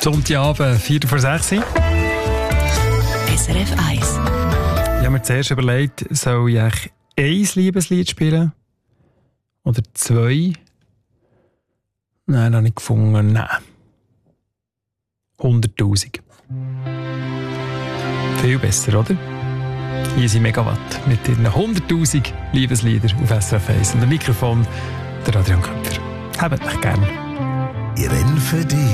Sonntagabend, 5:45. SRF 1. Ich habe mir zuerst überlegt, soll ich eigentlich ein Liebeslied spielen? Oder 2? Nein, das habe ich gefunden. Nein. 100'000. Viel besser, oder? Hier sind Megawatt mit ihren 100'000 Liebeslieder auf SRF 1. Und am Mikrofon der Adrian Köpfer. Habt euch gern. Irene für dich.